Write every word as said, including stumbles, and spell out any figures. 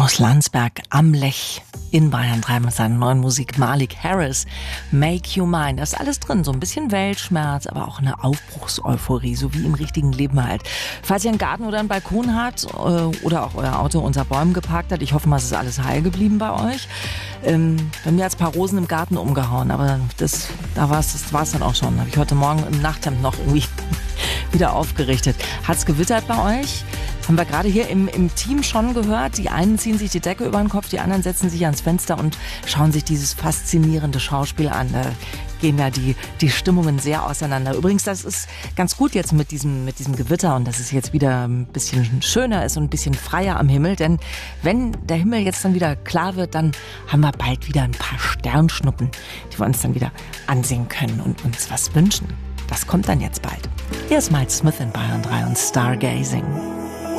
aus Landsberg am Lech in Bayern drei mit seiner neuen Musik. Malik Harris, Make You Mine. Da ist alles drin, so ein bisschen Weltschmerz, aber auch eine Aufbruchseuphorie, so wie im richtigen Leben halt. Falls ihr einen Garten oder einen Balkon habt äh, oder auch euer Auto unter Bäumen geparkt hat, ich hoffe mal, es ist alles heil geblieben bei euch. Ähm, bei mir hat es ein paar Rosen im Garten umgehauen, aber das, da war es das war's dann auch schon. Habe ich heute Morgen im Nachthemd noch irgendwie wieder aufgerichtet. Hat's gewittert bei euch? Haben wir gerade hier im, im Team schon gehört. Die einen ziehen sich die Decke über den Kopf, die anderen setzen sich ans Fenster und schauen sich dieses faszinierende Schauspiel an. Da gehen ja die, die Stimmungen sehr auseinander. Übrigens, das ist ganz gut jetzt mit diesem, mit diesem Gewitter und dass es jetzt wieder ein bisschen schöner ist und ein bisschen freier am Himmel. Denn wenn der Himmel jetzt dann wieder klar wird, dann haben wir bald wieder ein paar Sternschnuppen, die wir uns dann wieder ansehen können und uns was wünschen. Das kommt dann jetzt bald. Hier ist Mike Smith in Bayern drei und Stargazing.